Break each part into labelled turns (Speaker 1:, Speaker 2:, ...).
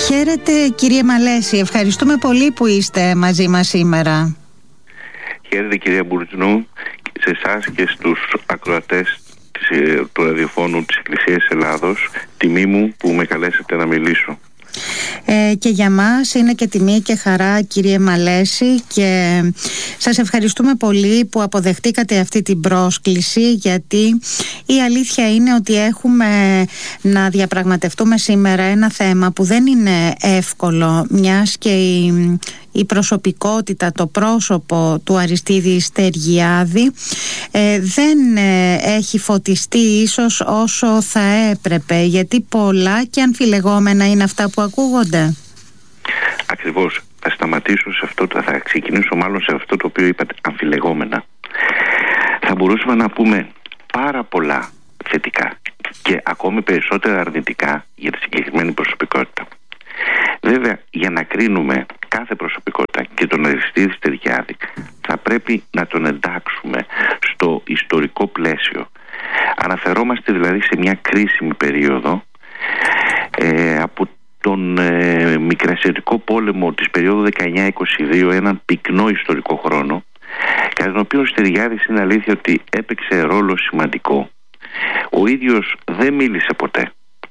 Speaker 1: Χαίρετε κύριε Μαλέση, ευχαριστούμε πολύ που είστε μαζί μας σήμερα.
Speaker 2: Χαίρετε κυρία Μπουρτζνού, σε εσάς και στους ακροατές του ραδιοφώνου της Εκκλησίας Ελλάδος. Τιμή μου που με καλέσατε να μιλήσω.
Speaker 1: Και για μας είναι και τιμή και χαρά κύριε Μαλέση, και σας ευχαριστούμε πολύ που αποδεχτήκατε αυτή την πρόσκληση, γιατί η αλήθεια είναι ότι έχουμε να διαπραγματευτούμε σήμερα ένα θέμα που δεν είναι εύκολο, μιας και η προσωπικότητα, το πρόσωπο του Αριστίδη Στεργιάδη δεν έχει φωτιστεί ίσως όσο θα έπρεπε, γιατί πολλά και αμφιλεγόμενα είναι αυτά που ακούγονται.
Speaker 2: Ακριβώς. Θα σταματήσω σε αυτό, θα ξεκινήσω μάλλον σε αυτό το οποίο είπατε, αμφιλεγόμενα. Θα μπορούσαμε να πούμε πάρα πολλά θετικά και ακόμη περισσότερα αρνητικά για τη συγκεκριμένη προσωπικότητα. Βέβαια, για να κρίνουμε κάθε προσωπικότητα και τον Αριστίδη Στεργιάδη θα πρέπει να τον εντάξουμε στο ιστορικό πλαίσιο. Αναφερόμαστε δηλαδή σε μια κρίσιμη περίοδο από τον Μικρασιατικό πόλεμο της περίοδου 1922, έναν πυκνό ιστορικό χρόνο, κατά τον οποίο ο Στεργιάδης είναι αλήθεια ότι έπαιξε ρόλο σημαντικό. Ο ίδιος δεν μίλησε ποτέ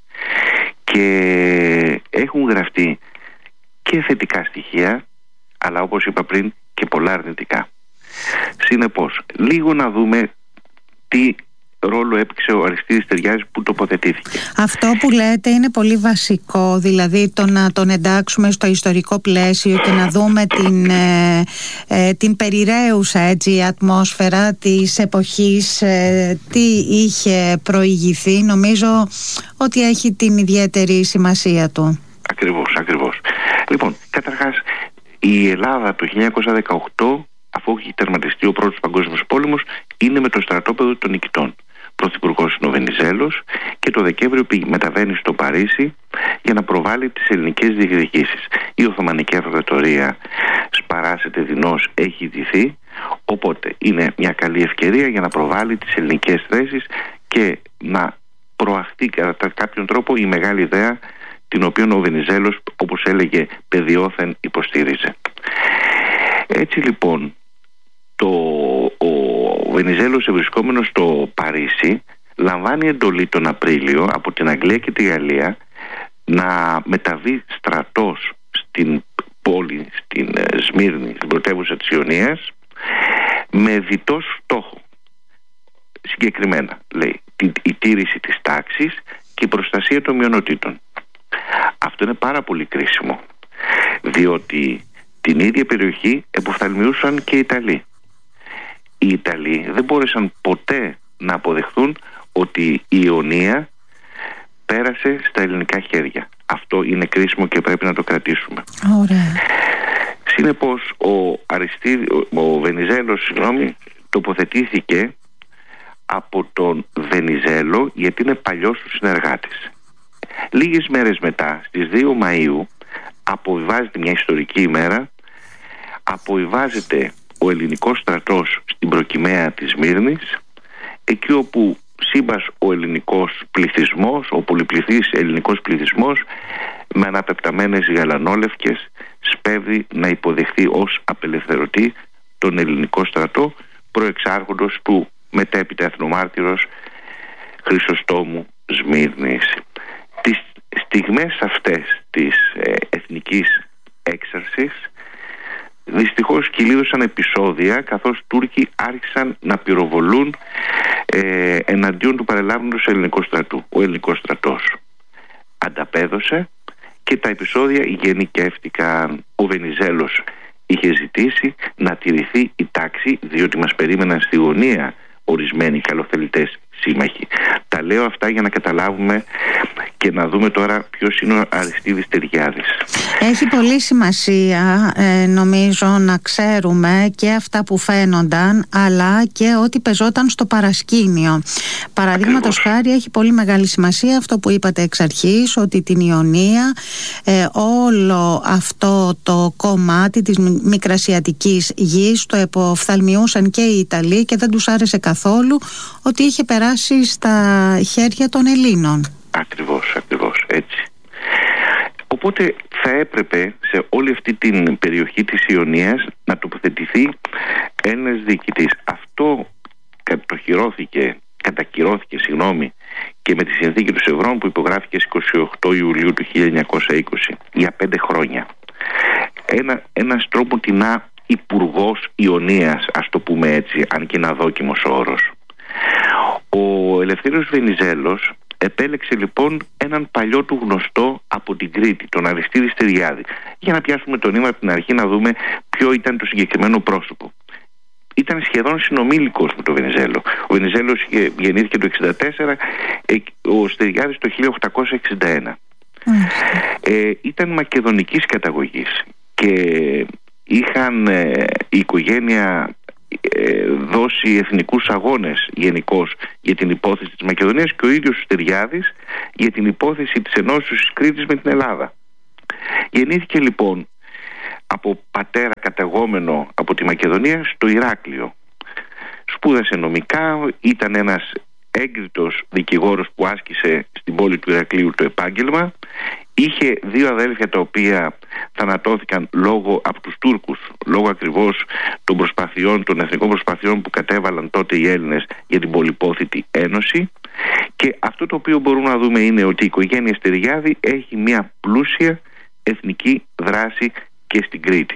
Speaker 2: και έχουν γραφτεί και θετικά στοιχεία, αλλά όπως είπα πριν και πολλά αρνητικά. Συνεπώς, λίγο να δούμε τι ρόλο έπαιξε ο Αριστίδης Στεργιάδης που τοποθετήθηκε.
Speaker 1: Αυτό που λέτε είναι πολύ βασικό, δηλαδή το να τον εντάξουμε στο ιστορικό πλαίσιο και να δούμε την περιραίουσα ατμόσφαιρα της εποχής, τι είχε προηγηθεί. Νομίζω ότι έχει την ιδιαίτερη σημασία του.
Speaker 2: Ακριβώς. Λοιπόν, καταρχάς η Ελλάδα το 1918, αφού έχει τερματιστεί ο πρώτος παγκόσμιος πόλεμος, είναι με το στρατόπεδο των νικητών. Πρωθυπουργός είναι ο Βενιζέλος και το Δεκέμβριο μεταβαίνει στο Παρίσι για να προβάλλει τις ελληνικές διεκδικήσεις. Η Οθωμανική Αυτοκρατορία σπαράσεται δεινός, έχει ντυθεί, οπότε είναι μια καλή ευκαιρία για να προβάλλει τις ελληνικές θέσεις και να προαχθεί κατά κάποιον τρόπο η μεγάλη ιδέα την οποία ο Βενιζέλος, όπως έλεγε, παιδιόθεν υποστήριζε. Έτσι λοιπόν ο Βενιζέλος, ευρισκόμενος στο Παρίσι, λαμβάνει εντολή τον Απρίλιο από την Αγγλία και τη Γαλλία να μεταβεί στρατός στην πόλη, στην Σμύρνη, στην πρωτεύουσα της Ιωνίας, με διτό στόχο. Συγκεκριμένα λέει η τήρηση της τάξης και η προστασία των μειονοτήτων. Αυτό είναι πάρα πολύ κρίσιμο, διότι την ίδια περιοχή εποφθαλμιούσαν και οι Ιταλοί. Οι Ιταλοί δεν μπόρεσαν ποτέ να αποδεχθούν ότι η Ιωνία πέρασε στα ελληνικά χέρια. Αυτό είναι κρίσιμο και πρέπει να το κρατήσουμε.
Speaker 1: Ωραία.
Speaker 2: Συνεπώς ο Βενιζέλος τοποθετήθηκε από τον Βενιζέλο γιατί είναι παλιός του συνεργάτης. Λίγες μέρες μετά, στις 2 Μαΐου, αποβιβάζεται μια ιστορική ημέρα, αποβιβάζεται ο ελληνικός στρατός στην προκυμαία της Σμύρνης, εκεί όπου σύμπας ο ελληνικός πληθυσμός, ο πολυπληθής ελληνικός πληθυσμός, με αναπεπταμένες γαλανόλευκες σπέβδει να υποδεχθεί ως απελευθερωτή τον ελληνικό στρατό, προεξάρχοντος του μετέπειτα εθνομάρτυρος Χρυσοστόμου Σμύρνης. Τις στιγμές αυτές της εθνικής έξαρσης δυστυχώς κυλίδωσαν επεισόδια, καθώς Τούρκοι άρχισαν να πυροβολούν εναντίον του παρελάβοντος ελληνικού στρατού. Ο ελληνικός στρατός ανταπέδωσε και τα επεισόδια γενικεύτηκαν. Ο Βενιζέλος είχε ζητήσει να τηρηθεί η τάξη, διότι μας περίμεναν στη γωνία ορισμένοι καλοθελητές σύμμαχοι. Τα λέω αυτά για να καταλάβουμε και να δούμε τώρα ποιος είναι ο Αριστίδης Στεργιάδης. Έχει
Speaker 1: πολύ σημασία νομίζω να ξέρουμε και αυτά που φαίνονταν, αλλά και ό,τι πεζόταν στο παρασκήνιο. Παραδείγματος χάρη, έχει πολύ μεγάλη σημασία αυτό που είπατε εξ αρχής, ότι την Ιωνία, όλο αυτό το κομμάτι της μικρασιατικής γης το εποφθαλμιούσαν και οι Ιταλοί και δεν τους άρεσε καθόλου ότι είχε περάσει στα χέρια των Ελλήνων.
Speaker 2: Ακριβώς, έτσι. Οπότε θα έπρεπε σε όλη αυτή την περιοχή της Ιωνίας να τοποθετηθεί ένας διοικητής. Αυτό κατακυρώθηκε και με τη συνθήκη του Σευρών που υπογράφηκε στις 28 Ιουλίου του 1920 για 5 χρόνια. Ένας τρόπο τεινά υπουργός Ιωνίας, ας το πούμε έτσι, αν και είναι αδόκιμος όρος. Ο Ελευθέριος Βενιζέλος επέλεξε λοιπόν έναν παλιό του γνωστό από την Κρήτη, τον Αριστίδη Στεριάδη, για να πιάσουμε το νήμα από την αρχή, να δούμε ποιο ήταν το συγκεκριμένο πρόσωπο. Ήταν σχεδόν συνομήλικος με τον Βενιζέλο. Ο Βενιζέλος γεννήθηκε το 1964, ο Στεριάδης το 1861. Ήταν μακεδονικής καταγωγής και είχαν η οικογένεια δώσει εθνικούς αγώνες γενικώς για την υπόθεση της Μακεδονίας και ο ίδιος ο Στεριάδης για την υπόθεση της ενώσεως της Κρήτης με την Ελλάδα. Γεννήθηκε λοιπόν από πατέρα καταγόμενο από τη Μακεδονία στο Ηράκλειο. Σπούδασε νομικά, ήταν ένας έγκριτος δικηγόρος που άσκησε στην πόλη του Ηρακλείου το επάγγελμα. Είχε 2 αδέλφια τα οποία θανατώθηκαν από τους Τούρκους, λόγω ακριβώς των εθνικών προσπαθειών που κατέβαλαν τότε οι Έλληνες για την πολυπόθητη ένωση. Και αυτό το οποίο μπορούμε να δούμε είναι ότι η οικογένεια Στεριάδη έχει μια πλούσια εθνική δράση και στην Κρήτη.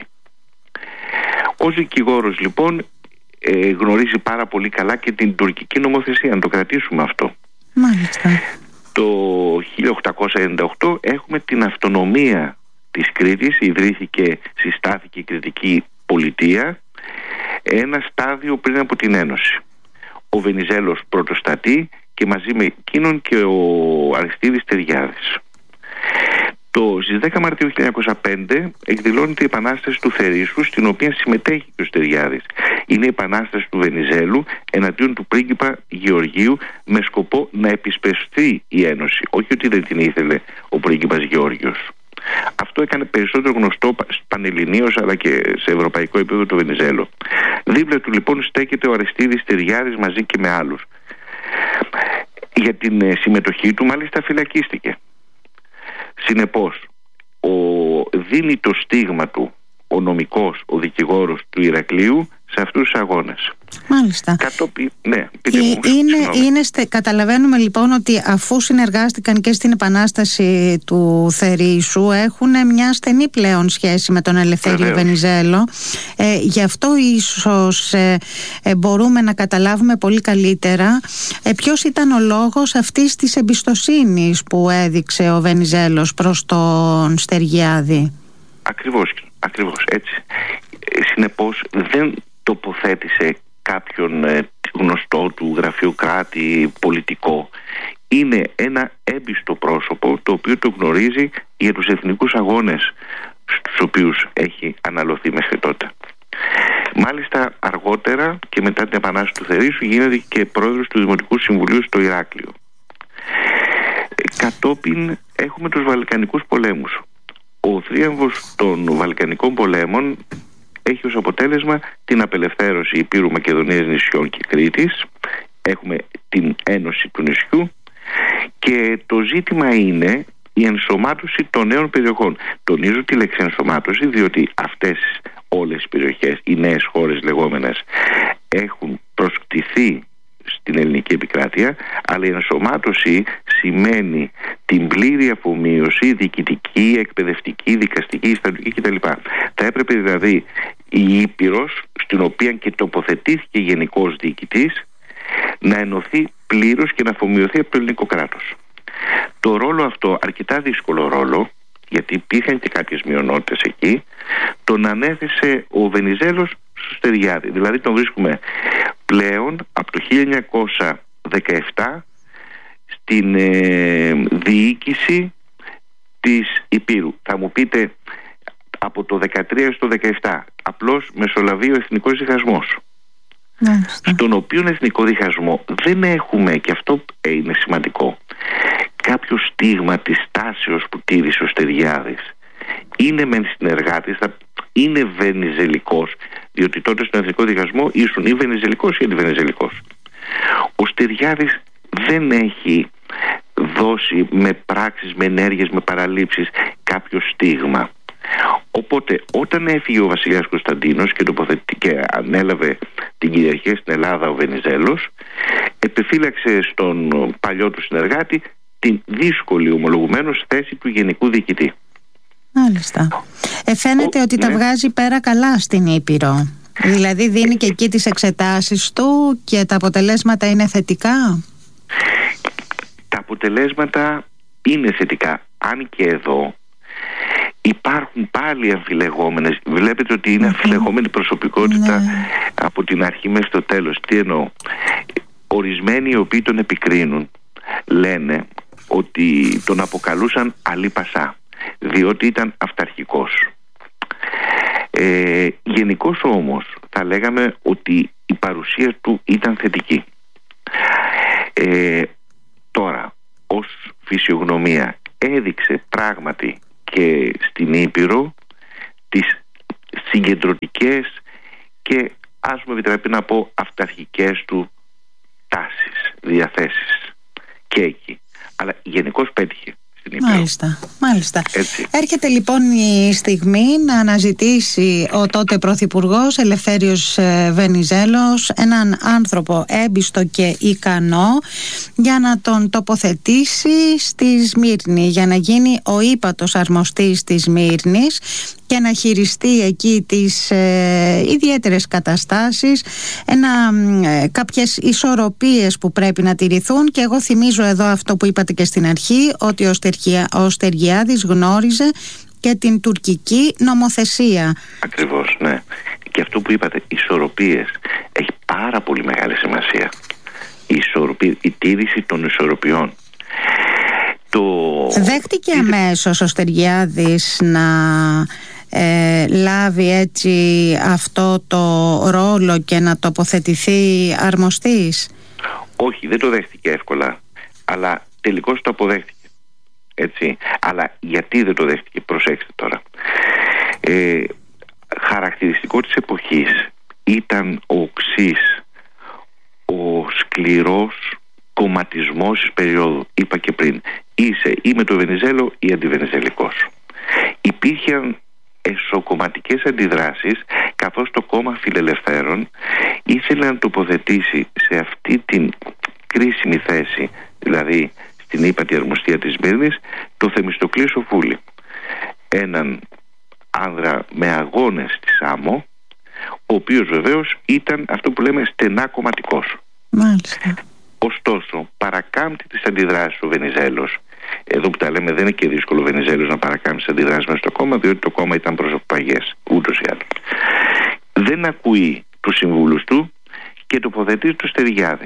Speaker 2: Ως δικηγόρος λοιπόν γνωρίζει πάρα πολύ καλά και την τουρκική νομοθεσία, να το κρατήσουμε αυτό.
Speaker 1: Μάλιστα.
Speaker 2: Το 1898 έχουμε την αυτονομία της Κρήτης, συστάθηκε η Κρητική Πολιτεία, ένα στάδιο πριν από την Ένωση. Ο Βενιζέλος πρωτοστατεί και μαζί με εκείνον και ο Αριστίδης Στεριάδης. Στις 10 Μαρτίου 1905 εκδηλώνεται η Επανάσταση του Θερήσου, στην οποία συμμετέχει και ο Στεριάδης. Είναι η Επανάσταση του Βενιζέλου εναντίον του πρίγκιπα Γεωργίου, με σκοπό να επισπευστεί η Ένωση. Όχι ότι δεν την ήθελε ο πρίγκιπας Γεώργιος. Αυτό έκανε περισσότερο γνωστό πανελληνίως αλλά και σε ευρωπαϊκό επίπεδο το Βενιζέλο. Δίπλα του λοιπόν στέκεται ο Αριστίδης Στεριάδης μαζί και με άλλους. Για την συμμετοχή του μάλιστα φυλακίστηκε. Συνεπώς δίνει το στίγμα του ο νομικός, ο δικηγόρος του Ηρακλείου σε αυτούς τους αγώνες.
Speaker 1: Μάλιστα. Καταλαβαίνουμε λοιπόν ότι αφού συνεργάστηκαν και στην Επανάσταση του Θερήσου, έχουν μια στενή πλέον σχέση με τον Ελευθέριο Βενιζέλο. Γι' αυτό ίσως μπορούμε να καταλάβουμε πολύ καλύτερα ποιος ήταν ο λόγος αυτής της εμπιστοσύνης που έδειξε ο Βενιζέλος προς τον Στεριάδη.
Speaker 2: Ακριβώς έτσι. Συνεπώς δεν τοποθέτησε κάποιον γνωστό του, γραφειοκράτη, πολιτικό. Είναι ένα έμπιστο πρόσωπο το οποίο το γνωρίζει για τους εθνικούς αγώνες στους οποίους έχει αναλωθεί μέχρι τότε. Μάλιστα αργότερα και μετά την Επανάσταση του Θερήσου γίνεται και πρόεδρος του Δημοτικού Συμβουλίου στο Ηράκλειο. Κατόπιν έχουμε τους Βαλκανικούς πολέμους. Ο θρίαμβος των Βαλκανικών πολέμων έχει ως αποτέλεσμα την απελευθέρωση Υπήρου, Μακεδονίας, νησιών και Κρήτης. Έχουμε την ένωση του νησιού και το ζήτημα είναι η ενσωμάτωση των νέων περιοχών. Τονίζω τη λέξη ενσωμάτωση διότι αυτές όλες οι περιοχές, οι νέες χώρες λεγόμενες, έχουν προσκτηθεί στην ελληνική επικράτεια, αλλά η ενσωμάτωση σημαίνει την πλήρη αφομοίωση διοικητική, εκπαιδευτική, δικαστική, στρατιωτική κτλ. Θα έπρεπε δηλαδή η Ήπειρος, στην οποία και τοποθετήθηκε γενικός διοικητής, να ενωθεί πλήρως και να αφομοιωθεί από το ελληνικό κράτος. Το ρόλο αυτό, αρκετά δύσκολο ρόλο, γιατί υπήρχαν και κάποιες μειονότητες εκεί, τον ανέθεσε ο Βενιζέλος στο Στεριάδη. Δηλαδή τον βρίσκουμε πλέον από το 1917 στην διοίκηση της Υπήρου. Θα μου πείτε από το 13 στο 17 απλώς μεσολαβεί ο εθνικός διχασμός. Στον οποίο εθνικό διχασμό δεν έχουμε, και αυτό είναι σημαντικό, κάποιο στίγμα της τάσεως που τήρησε ο Στεριάδης. Είναι μεν συνεργάτης, είναι βενιζελικός, διότι τότε στον εθνικό διχασμό ήσουν ή βενιζελικός ή αντιβενιζελικός. Ο Στεριάδης δεν έχει δώσει με πράξεις, με ενέργειες, με παραλήψεις κάποιο στίγμα. Οπότε όταν έφυγε ο βασιλιάς Κωνσταντίνος και ανέλαβε την κυριαρχία στην Ελλάδα ο Βενιζέλος, επεφύλαξε στον παλιό του συνεργάτη την δύσκολη ομολογουμένως θέση του γενικού διοικητή.
Speaker 1: Μάλιστα. Φαίνεται ότι τα βγάζει πέρα καλά στην Ήπειρο. Δηλαδή δίνει και εκεί τις εξετάσεις του και τα αποτελέσματα είναι θετικά.
Speaker 2: Τα αποτελέσματα είναι θετικά, αν και εδώ υπάρχουν πάλι αμφιλεγόμενες. Βλέπετε ότι είναι αμφιλεγόμενη προσωπικότητα από την αρχή μέχρι το τέλος. Τι εννοώ? Ορισμένοι οι οποίοι τον επικρίνουν λένε ότι τον αποκαλούσαν Αλή Πασά, διότι ήταν αυταρχικός. Γενικώς όμως θα λέγαμε ότι η παρουσία του ήταν θετική. Τώρα ως φυσιογνωμία έδειξε πράγματι και στην Ήπειρο τις συγκεντρωτικές και, ας μου επιτρέπει να πω, αυταρχικές του τάσεις, διαθέσεις και εκεί. Αλλά γενικώς πέτυχε στην Ήπειρο.
Speaker 1: Μάλιστα.
Speaker 2: Έτσι.
Speaker 1: Έρχεται λοιπόν η στιγμή να αναζητήσει ο τότε Πρωθυπουργός Ελευθέριος Βενιζέλος έναν άνθρωπο έμπιστο και ικανό για να τον τοποθετήσει στη Σμύρνη, για να γίνει ο ύπατος αρμοστής της Σμύρνης και να χειριστεί εκεί τις ιδιαίτερες καταστάσεις, κάποιες ισορροπίες που πρέπει να τηρηθούν. Και εγώ θυμίζω εδώ αυτό που είπατε και στην αρχή, ότι ο Στεργιάδης γνώριζε και την τουρκική νομοθεσία. Ακριβώς, ναι.
Speaker 2: Και αυτό που είπατε, ισορροπίες, έχει πάρα πολύ μεγάλη σημασία. Η τήρηση των ισορροπιών.
Speaker 1: Δέχτηκε αμέσως ο Στεργιάδης να λάβει έτσι αυτό το ρόλο και να τοποθετηθεί αρμοστής?
Speaker 2: Όχι, δεν το δέχτηκε εύκολα, αλλά τελικώς το αποδέχτηκε. Έτσι. Αλλά γιατί δεν το δέχτηκε? Προσέξτε τώρα. Χαρακτηριστικό της εποχής ήταν ο οξύς, ο σκληρός κομματισμός της περίοδου. Είπα και πριν, είσαι ή με το Βενιζέλο ή αντιβενιζελικός. Υπήρχαν εσωκομματικές αντιδράσεις, καθώς το κόμμα Φιλελευθέρων ήθελε να τοποθετήσει σε αυτή την κρίσιμη θέση, δηλαδή στην ύπατη αρμοστία της Σμύρνης, το Θεμιστοκλή Σοφούλη, έναν άνδρα με αγώνες στη Σάμο, ο οποίος βεβαίως ήταν αυτό που λέμε στενά κομματικός.
Speaker 1: Μάλιστα.
Speaker 2: Ωστόσο παρακάμπτει τις αντιδράσεις ο Βενιζέλος. Εδώ που τα λέμε δεν είναι και δύσκολο ο Βενιζέλος να παρακάμψει τις αντιδράσεις μέσα στο κόμμα, διότι το κόμμα ήταν προσωπαγές ούτως ή άλλως. Δεν ακούει τους συμβούλους του και τοποθετεί το Στεργιάδη.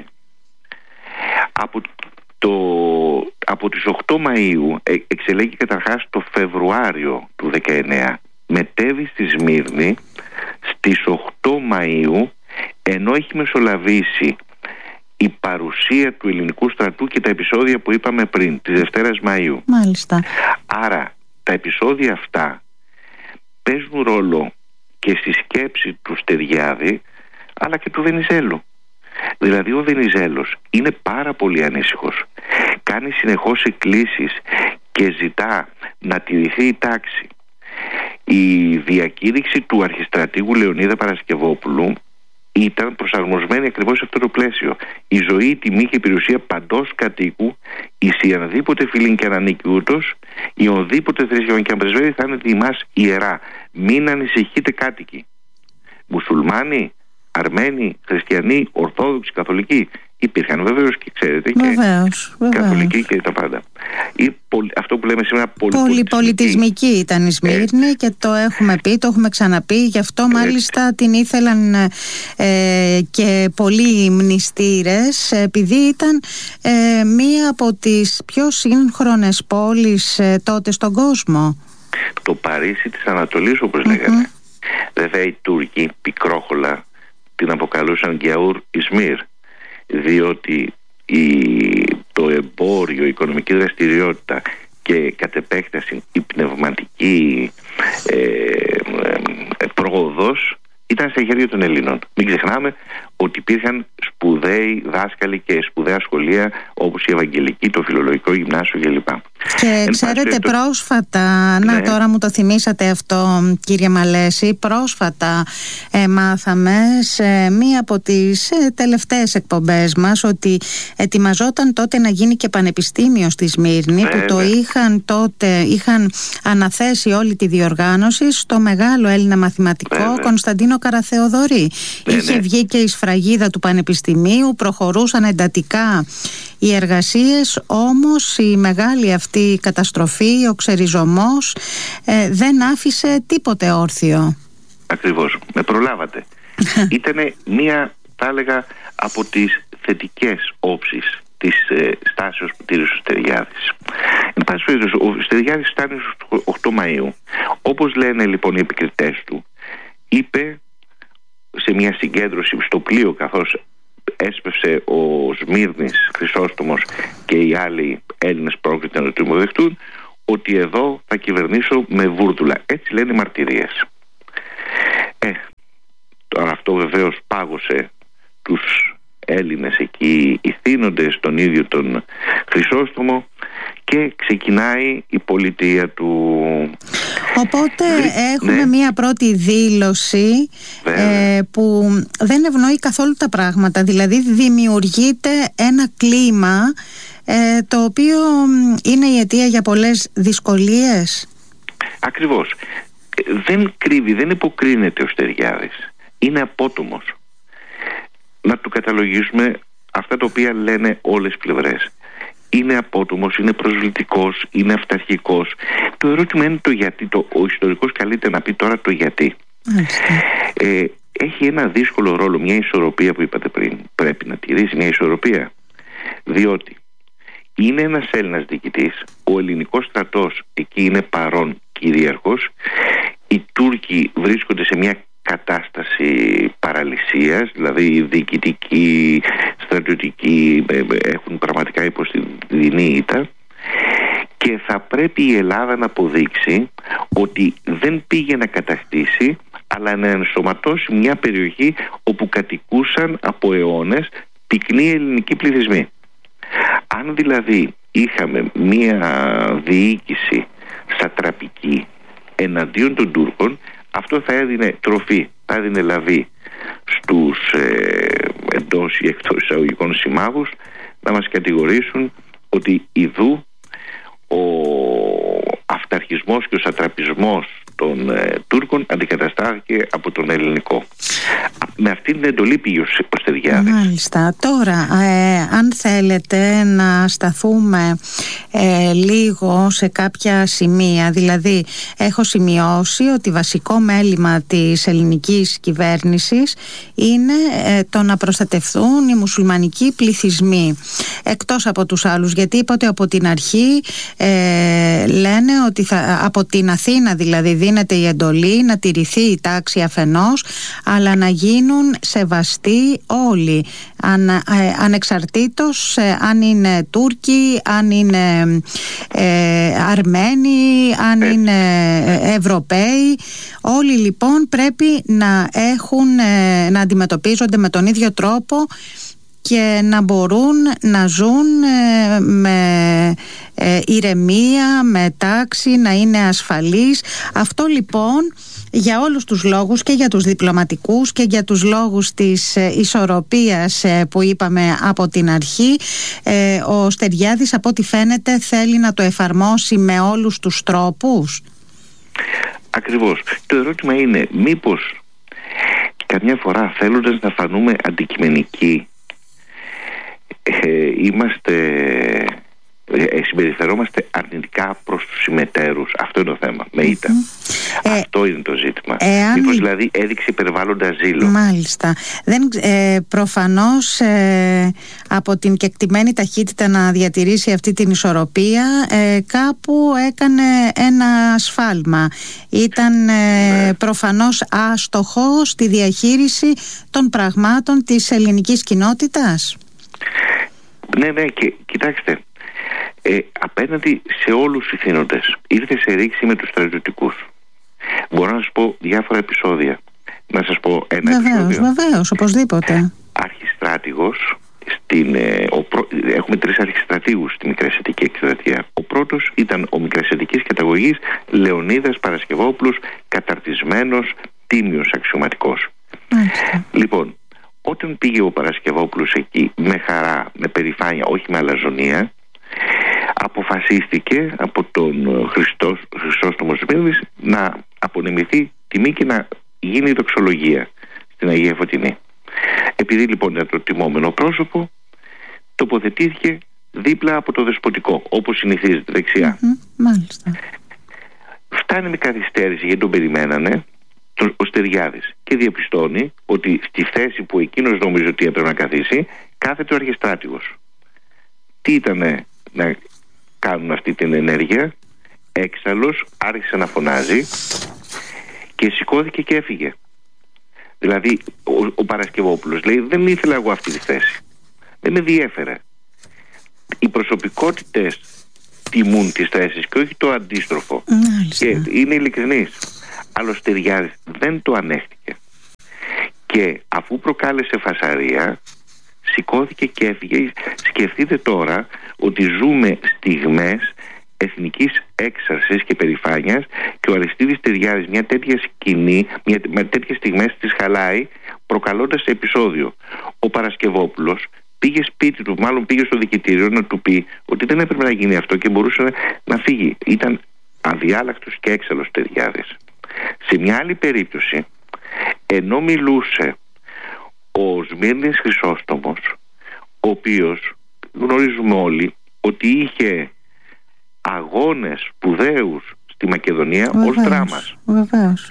Speaker 2: Από τις 8 Μαΐου εξελέγει καταρχάς το Φεβρουάριο του 19. Μετέβη στη Σμύρνη στις 8 Μαΐου, ενώ έχει μεσολαβήσει η παρουσία του ελληνικού στρατού και τα επεισόδια που είπαμε πριν, της Δευτέρας Μαΐου.
Speaker 1: Μάλιστα.
Speaker 2: Άρα τα επεισόδια αυτά παίζουν ρόλο και στη σκέψη του Στεργιάδη, αλλά και του Βενιζέλου. Δηλαδή ο Βενιζέλος είναι πάρα πολύ ανήσυχος, κάνει συνεχώς εκκλήσεις και ζητά να τηρηθεί η τάξη. Η διακήρυξη του αρχιστρατήγου Λεωνίδα Παρασκευόπουλου ήταν προσαρμοσμένη ακριβώς σε αυτό το πλαίσιο. Η ζωή, η τιμή και η περιουσία παντός κατοίκου, εις ανδήποτε φιλήν και ανανίκη ούτως, η οδήποτε θρησκευών και αν πρεσβεύει θα είναι ημάς ιερά. Μην ανησυχείτε κάτοικοι. Μουσουλμάνοι, Αρμένοι, Χριστιανοί, Ορθόδοξοι, Καθολικοί. Υπήρχαν βεβαίως και ξέρετε
Speaker 1: βεβαίως.
Speaker 2: Καθολικοί και τα πάντα. Αυτό που λέμε σήμερα
Speaker 1: πολυπολιτισμική ήταν η Σμύρνη και το έχουμε πει, το έχουμε ξαναπεί. Γι' αυτό μάλιστα την ήθελαν και πολλοί μνηστήρες, επειδή ήταν μία από τις πιο σύγχρονες πόλεις τότε στον κόσμο.
Speaker 2: Το Παρίσι της Ανατολής, όπως λέγανε. Βέβαια οι Τούρκοι πικρόχολα την αποκαλούσαν Γκιαούρ Ισμύρ, διότι το εμπόριο, η οικονομική δραστηριότητα και κατ' επέκταση η πνευματική πρόοδος ήταν στα χέρια των Ελλήνων. Μην ξεχνάμε ότι υπήρχαν σπουδαίοι δάσκαλοι και σπουδαία σχολεία όπως η Ευαγγελική, το Φιλολογικό Γυμνάσιο κλπ.
Speaker 1: Και ξέρετε πρόσφατα,
Speaker 2: ναι.
Speaker 1: Τώρα μου το θυμήσατε αυτό κύριε Μαλέση, πρόσφατα μάθαμε σε μία από τις τελευταίες εκπομπές μας ότι ετοιμαζόταν τότε να γίνει και πανεπιστήμιο στη Σμύρνη, που το είχαν αναθέσει όλη τη διοργάνωση στο μεγάλο Έλληνα μαθηματικό Κωνσταντίνο Καραθεοδωρή. Είχε βγει και η σφραγίδα του πανεπιστημίου, προχωρούσαν εντατικά οι εργασίες, όμως η μεγάλη αυτή καταστροφή, ο ξεριζωμός δεν άφησε τίποτε όρθιο.
Speaker 2: Ακριβώς, με προλάβατε. Ήτανε μία, θα έλεγα, από τις θετικές όψεις της στάσεως που τήρησε ο Στεριάδης. Εν πάση περιπτώσει, ο Στεριάδης φτάνει στους 8 Μαΐου. Όπως λένε λοιπόν οι επικριτές του, είπε σε μια συγκέντρωση στο πλοίο, καθώς έσπευσε ο Σμύρνης Χρυσόστομος και οι άλλοι Έλληνες πρόκειται να το υποδεχτούν, ότι εδώ θα κυβερνήσω με βούρδουλα. Έτσι λένε οι μαρτυρίες. Τώρα αυτό βεβαίως πάγωσε τους Έλληνες εκεί ηθήνοντες, τον ίδιο τον Χρυσόστομο, και ξεκινάει η πολιτεία του.
Speaker 1: Οπότε έχουμε μία πρώτη δήλωση που δεν ευνοεί καθόλου τα πράγματα. Δηλαδή δημιουργείται ένα κλίμα το οποίο είναι η αιτία για πολλές δυσκολίες. Ακριβώς.
Speaker 2: Δεν κρύβει, δεν υποκρίνεται ο Στεριάδης. Είναι απότομος. Να του καταλογίσουμε αυτά τα οποία λένε όλες τις πλευρές. Είναι απότομος, είναι προσβλητικός, είναι αυταρχικός. Το ερώτημα είναι το γιατί. Ο ιστορικός καλείται να πει τώρα το γιατί. Έχει ένα δύσκολο ρόλο, μια ισορροπία που είπατε πριν. Πρέπει να τηρήσει μια ισορροπία. Διότι είναι ένας Έλληνας διοικητής, ο ελληνικός στρατός εκεί είναι παρόν κυρίαρχος, οι Τούρκοι βρίσκονται σε μια κατάσταση παραλυσίας, δηλαδή οι διοικητικοί, στρατιωτικοί έχουν πραγματικά υποστηδινή ήττα, και θα πρέπει η Ελλάδα να αποδείξει ότι δεν πήγε να κατακτήσει, αλλά να ενσωματώσει μια περιοχή όπου κατοικούσαν από αιώνες πυκνοί ελληνικοί πληθυσμοί. Αν δηλαδή είχαμε μια διοίκηση σατραπική εναντίον των Τούρκων, αυτό θα έδινε τροφή, θα έδινε λαβή στους εντός ή εκτός εισαγωγικών συμμάχους να μας κατηγορήσουν ότι ιδού ο αυταρχισμός και ο σατραπισμός των Τούρκων αντικαταστάθηκε από τον ελληνικό. Με αυτή την εντολή πήγε ο Στεριάδης.
Speaker 1: Μάλιστα. Τώρα, αν θέλετε να σταθούμε λίγο σε κάποια σημεία, δηλαδή έχω σημειώσει ότι βασικό μέλημα της ελληνικής κυβέρνησης είναι το να προστατευθούν οι μουσουλμανικοί πληθυσμοί, εκτός από τους άλλους, γιατί είπατε από την αρχή λένε ότι από την Αθήνα δηλαδή δίνεται η εντολή να τηρηθεί η τάξη αφενός, αλλά να γίνουν σεβαστοί όλοι, ανεξαρτήτως αν είναι Τούρκοι, αν είναι Αρμένοι, αν είναι Ευρωπαίοι. Όλοι λοιπόν πρέπει να να αντιμετωπίζονται με τον ίδιο τρόπο και να μπορούν να ζουν με ηρεμία, με τάξη, να είναι ασφαλείς. Αυτό λοιπόν για όλους τους λόγους, και για τους διπλωματικούς και για τους λόγους της ισορροπίας που είπαμε από την αρχή, ο Στεριάδης από ό,τι φαίνεται θέλει να το εφαρμόσει με όλους τους τρόπους.
Speaker 2: Ακριβώς. Το ερώτημα είναι μήπως καμιά φορά, θέλοντας να φανούμε αντικειμενικοί, συμπεριφερόμαστε αρνητικά προς τους συμμετέρους. Αυτό είναι το θέμα. Με ήττα. Αυτό είναι το ζήτημα. Μήπως δηλαδή έδειξε υπερβάλλοντα ζήλο.
Speaker 1: Μάλιστα. Προφανώς από την κεκτημένη ταχύτητα να διατηρήσει αυτή την ισορροπία κάπου έκανε ένα σφάλμα. Ήταν προφανώς άστοχο στη διαχείριση των πραγμάτων της ελληνικής κοινότητας.
Speaker 2: Ναι, και κοιτάξτε, απέναντι σε όλους τους ηθήνοντες ήρθε σε ρήξη με τους στρατιωτικούς. Μπορώ να σας πω διάφορα επεισόδια. να σας πω ένα επεισόδιο?
Speaker 1: Βεβαίως, οπωσδήποτε.
Speaker 2: Αρχιστράτηγος, έχουμε 3 αρχιστρατήγους στη Μικρασιατική εκστρατεία. Ο πρώτος ήταν ο μικρασιατικής καταγωγής Λεωνίδας Παρασκευόπουλος, καταρτισμένος, τίμιος αξιωματικός. Λοιπόν, όταν πήγε ο Παρασκευόπουλος εκεί με χαρά, με περηφάνεια, όχι με αλαζονία, αποφασίστηκε από τον Χρυσόστομο Σμύρνης να απονεμηθεί τιμή και να γίνει δοξολογία στην Αγία Φωτεινή. Επειδή λοιπόν ήταν το τιμόμενο πρόσωπο, τοποθετήθηκε δίπλα από το δεσποτικό, όπως συνηθίζεται δεξιά.
Speaker 1: Μάλιστα.
Speaker 2: Φτάνει με καθυστέρηση, γιατί τον περιμένανε, ο Στεριάδης, και διαπιστώνει ότι στη θέση που εκείνος νόμιζε ότι έπρεπε να καθίσει, κάθεται ο αρχιστράτηγος. Τι ήτανε να κάνουν αυτή την ενέργεια? Έξαλλος, άρχισε να φωνάζει και σηκώθηκε και έφυγε. Δηλαδή ο Παρασκευόπουλος λέει: δεν ήθελα εγώ αυτή τη θέση, δεν με διέφερε. Οι προσωπικότητες τιμούν τις θέσεις και όχι το αντίστροφο. Και είναι ειλικρινής. Αλλά ο Στεριάδης δεν το ανέχτηκε και αφού προκάλεσε φασαρία, σηκώθηκε και έφυγε. Σκεφτείτε τώρα ότι ζούμε στιγμές εθνικής έξαρσης και περηφάνειας και ο Αριστίδης Στεριάδης μια τέτοια σκηνή, με τέτοιες στιγμές τις χαλάει, προκαλώντας επεισόδιο. Ο Παρασκευόπουλος πήγε σπίτι του, μάλλον πήγε στο δικητήριο να του πει ότι δεν έπρεπε να γίνει αυτό και μπορούσε να φύγει. Ήταν αδιάλακτος και έξαλλος Στεριάδης. Σε μια άλλη περίπτωση, ενώ μιλούσε ο Σμύρνης Χρυσόστομος, ο οποίος γνωρίζουμε όλοι ότι είχε αγώνες σπουδαίους στη Μακεδονία ως δράμας.
Speaker 1: Βεβαίως.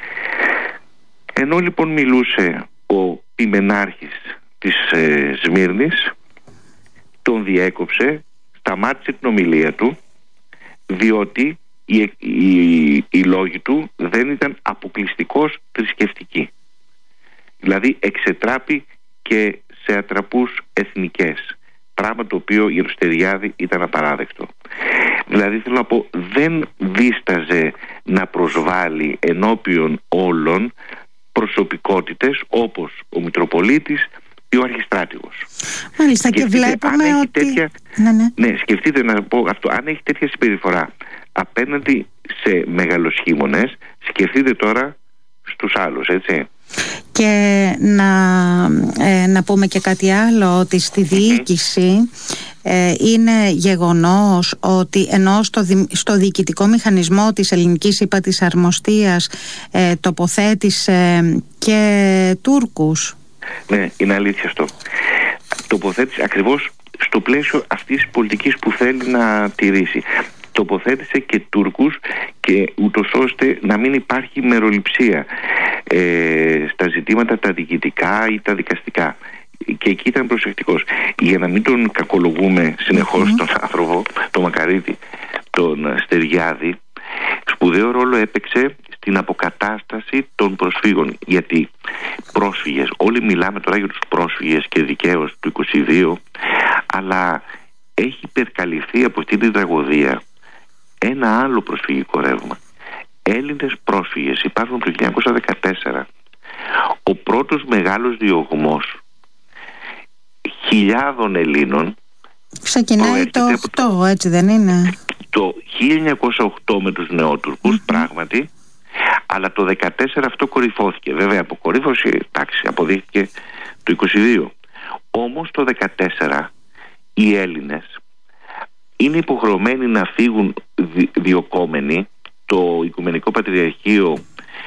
Speaker 2: Ενώ λοιπόν μιλούσε ο ποιμενάρχης της Σμύρνης, τον διέκοψε, σταμάτησε την ομιλία του, διότι οι λόγοι του δεν ήταν αποκλειστικώς θρησκευτικοί. Δηλαδή εξετράπη και σε ατραπούς εθνικές, πράγμα το οποίο για τον Στεριάδη ήταν απαράδεκτο. Δηλαδή θέλω να πω, δεν δίσταζε να προσβάλλει ενώπιον όλων προσωπικότητες όπως ο Μητροπολίτης ή ο Αρχιστράτηγος.
Speaker 1: Μάλιστα, και βλέπουμε ότι...
Speaker 2: Τέτοια... Ναι, σκεφτείτε να πω αυτό. Αν έχει τέτοια συμπεριφορά απέναντι σε μεγαλοσχήμονες, σκεφτείτε τώρα στους άλλους, έτσι.
Speaker 1: Και να πούμε και κάτι άλλο, ότι στη διοίκηση είναι γεγονός ότι ενώ στο διοικητικό μηχανισμό της ελληνικής ΥΠΑΤΗΣ Αρμοστίας τοποθέτησε και Τούρκους.
Speaker 2: Ναι, είναι αλήθεια αυτό. Τοποθέτησε ακριβώς στο πλαίσιο αυτής της πολιτικής που θέλει να τηρήσει. Τοποθέτησε και Τούρκους, και ούτως ώστε να μην υπάρχει μεροληψία στα ζητήματα τα διοικητικά ή τα δικαστικά. Και εκεί ήταν προσεκτικός. Για να μην τον κακολογούμε συνεχώς τον άνθρωπο, τον Μακαρίτη, τον Στεριάδη, σπουδαίο ρόλο έπαιξε στην αποκατάσταση των προσφύγων. Γιατί πρόσφυγες, όλοι μιλάμε τώρα για τους πρόσφυγες και δικαίως του 22, αλλά έχει υπερκαλυφθεί από αυτή την τραγωδία ένα άλλο προσφυγικό ρεύμα. Έλληνες πρόσφυγες υπάρχουν το 1914. Ο πρώτος μεγάλος διωγμός χιλιάδων Ελλήνων
Speaker 1: ξεκινάει το 8, έτσι δεν είναι?
Speaker 2: Το 1908 με τους Νεότουρκους, πράγματι, αλλά το 14 αυτό κορυφώθηκε. Βέβαια, αποκορύφωση, εντάξει, αποδείχθηκε το 22. Όμως το 14 οι Έλληνες είναι υποχρεωμένοι να φύγουν διοκόμενοι. Το Οικουμενικό Πατριαρχείο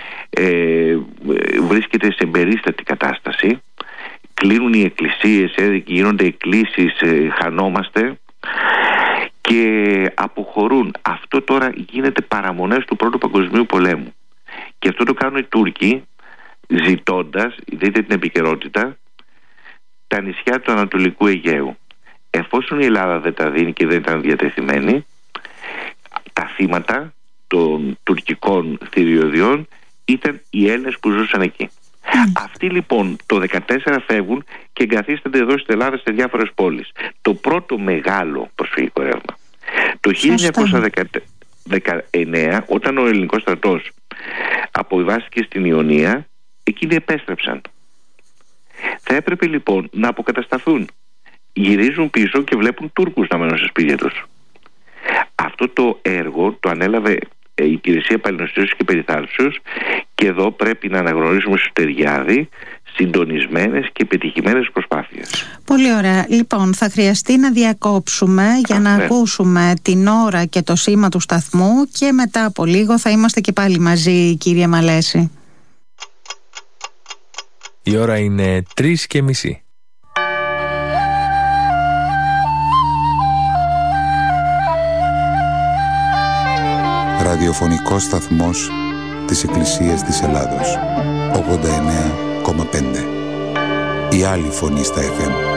Speaker 2: βρίσκεται σε περίστατη κατάσταση. Κλείνουν οι εκκλησίες, γίνονται εκκλήσεις, χανόμαστε και αποχωρούν. Αυτό τώρα γίνεται παραμονές του Πρώτου Παγκοσμίου Πολέμου. Και αυτό το κάνουν οι Τούρκοι ζητώντας, δείτε την επικαιρότητα, τα νησιά του Ανατολικού Αιγαίου. Εφόσον η Ελλάδα δεν τα δίνει και δεν ήταν διατεθειμένη, τα θύματα των τουρκικών θηριωδιών ήταν οι Έλληνες που ζούσαν εκεί. Αυτοί λοιπόν το 14 φεύγουν και εγκαθίστανται εδώ στην Ελλάδα σε διάφορες πόλεις. Το πρώτο μεγάλο προσφυγικό ρεύμα. Το 1919, όταν ο ελληνικός στρατός αποβιβάστηκε στην Ιωνία, εκείνοι επέστρεψαν. Θα έπρεπε λοιπόν να αποκατασταθούν. Γυρίζουν πίσω και βλέπουν Τούρκους να μένουν στα σπίτια τους. Αυτό το έργο το ανέλαβε η Υπηρεσία Παλαινοστήσεως και Περιθάλψεως, και εδώ πρέπει να αναγνωρίσουμε στο Στεριάδη συντονισμένες και πετυχημένες προσπάθειες.
Speaker 1: Πολύ ωραία. Λοιπόν, θα χρειαστεί να διακόψουμε για να ακούσουμε την ώρα και το σήμα του σταθμού, και μετά από λίγο θα είμαστε και πάλι μαζί, κύριε Μαλέση.
Speaker 3: Η ώρα είναι 3:30.
Speaker 4: Ραδιοφωνικός σταθμός της Εκκλησίας της Ελλάδος, 89,5. Η άλλη φωνή στα FM.